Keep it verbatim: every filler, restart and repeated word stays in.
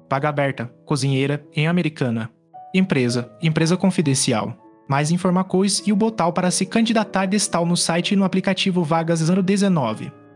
Vaga aberta, cozinheira, em Americana. Empresa, empresa confidencial. Mais informações e o botão para se candidatar destal no site e no aplicativo Vagas ano dezenove.